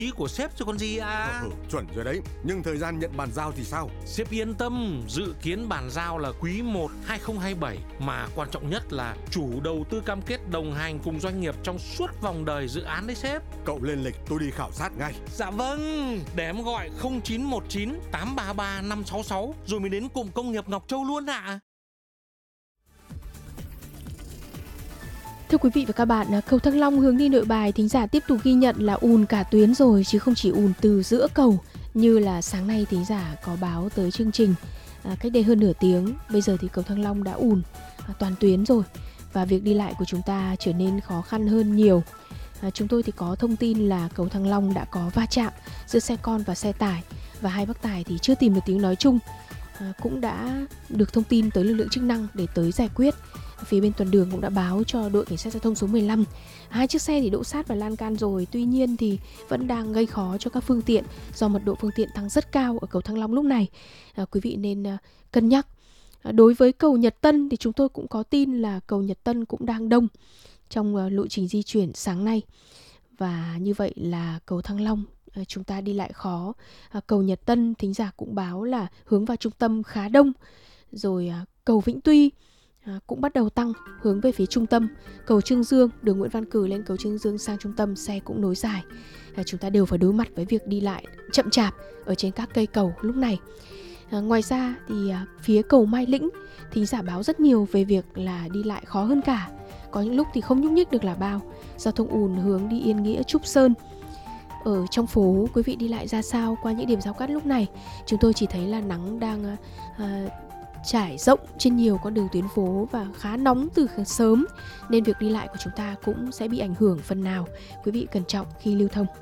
Ý của sếp chứ còn gì à? Chuẩn rồi đấy, nhưng thời gian nhận bàn giao thì sao? Sếp yên tâm, dự kiến bàn giao là quý 1 2027. Mà quan trọng nhất là chủ đầu tư cam kết đồng hành cùng doanh nghiệp trong suốt vòng đời dự án đấy sếp. Cậu lên lịch tôi đi khảo sát ngay. Dạ vâng, để em gọi 0919 833 566 rồi mới đến cụm công nghiệp Ngọc Châu luôn ạ. Thưa quý vị và các bạn, cầu Thăng Long hướng đi Nội Bài, thính giả tiếp tục ghi nhận là ùn cả tuyến rồi, chứ không chỉ ùn từ giữa cầu như là sáng nay thính giả có báo tới chương trình cách đây hơn nửa tiếng. Bây giờ thì cầu Thăng Long đã ùn toàn tuyến rồi và việc đi lại của chúng ta trở nên khó khăn hơn nhiều. Chúng tôi thì có thông tin là cầu Thăng Long đã có va chạm giữa xe con và xe tải, và hai bác tài thì chưa tìm được tiếng nói chung. Cũng đã được thông tin tới lực lượng chức năng để tới giải quyết. Phía bên tuần đường cũng đã báo cho đội cảnh sát giao thông số 15. Hai chiếc xe thì đỗ sát vào lan can rồi, tuy nhiên thì vẫn đang gây khó cho các phương tiện do mật độ phương tiện tăng rất cao ở cầu Thăng Long lúc này. Quý vị nên cân nhắc. Đối với cầu Nhật Tân thì chúng tôi cũng có tin là cầu Nhật Tân cũng đang đông trong lộ trình di chuyển sáng nay. Và như vậy là cầu Thăng Long chúng ta đi lại khó. Cầu Nhật Tân thính giả cũng báo là hướng vào trung tâm khá đông. Rồi cầu Vĩnh Tuy cũng bắt đầu tăng hướng về phía trung tâm. Cầu Trương Dương, đường Nguyễn Văn Cử lên cầu Trương Dương sang trung tâm, xe cũng nối dài. Chúng ta đều phải đối mặt với việc đi lại chậm chạp ở trên các cây cầu lúc này. Ngoài ra thì phía cầu Mai Lĩnh thính giả báo rất nhiều về việc là đi lại khó hơn cả. Có những lúc thì không nhúc nhích được là bao. Giao thông ùn hướng đi Yên Nghĩa, Trúc Sơn. Ở trong phố quý vị đi lại ra sao qua những điểm giao cắt lúc này? Chúng tôi chỉ thấy là nắng đang trải rộng trên nhiều con đường tuyến phố và khá nóng từ sớm, nên việc đi lại của chúng ta cũng sẽ bị ảnh hưởng phần nào. Quý vị cẩn trọng khi lưu thông.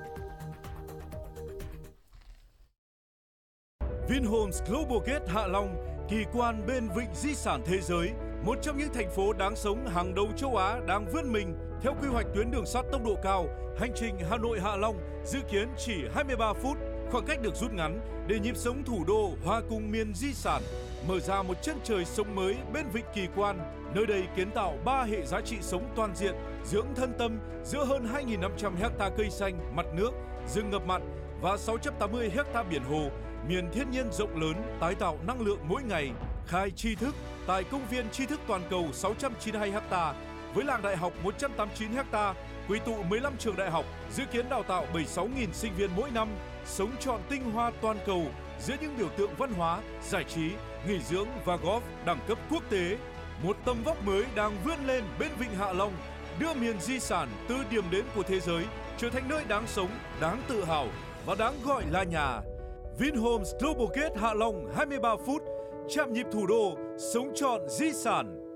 Vinhomes Global Gate Hạ Long, kỳ quan bên vịnh di sản thế giới, một trong những thành phố đáng sống hàng đầu châu Á đang vươn mình theo quy hoạch tuyến đường sắt tốc độ cao. Hành trình Hà Nội Hạ Long dự kiến chỉ 23 phút, khoảng cách được rút ngắn để nhịp sống thủ đô hòa cùng miền di sản, mở ra một chân trời sống mới bên vịnh kỳ quan. Nơi đây kiến tạo 3 hệ giá trị sống toàn diện, dưỡng thân tâm giữa hơn 2.500 hecta cây xanh, mặt nước, rừng ngập mặn và 680 hecta biển hồ, miền thiên nhiên rộng lớn, tái tạo năng lượng mỗi ngày. Khai tri thức tại công viên tri thức toàn cầu 692 hecta với làng đại học 189 hecta, quy tụ 15 trường đại học, dự kiến đào tạo 76.000 sinh viên mỗi năm, sống trọn tinh hoa toàn cầu giữa những biểu tượng văn hóa, giải trí, nghỉ dưỡng và golf đẳng cấp quốc tế. Một tầm vóc mới đang vươn lên bên vịnh Hạ Long, đưa miền di sản từ điểm đến của thế giới trở thành nơi đáng sống, đáng tự hào và đáng gọi là nhà. Vinhomes Global Gate Hạ Long 23 phút, chạm nhịp thủ đô, sống trọn di sản.